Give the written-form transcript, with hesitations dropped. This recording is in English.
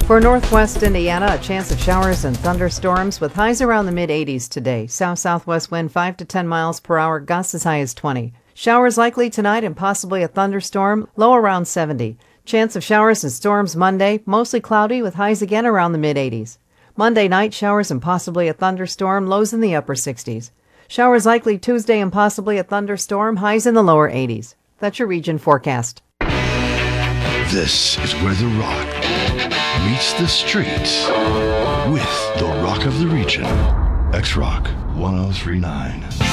For northwest Indiana, a chance of showers and thunderstorms with highs around the mid-80s today. South-southwest wind 5 to 10 miles per hour, gusts as high as 20. Showers likely tonight and possibly a thunderstorm, low around 70. Chance of showers and storms Monday, mostly cloudy with highs again around the mid-80s. Monday night, showers and possibly a thunderstorm, lows in the upper 60s. Showers likely Tuesday and possibly a thunderstorm, highs in the lower 80s. That's your region forecast. This is where the rock meets the streets with the rock of the region. X-Rock 1039.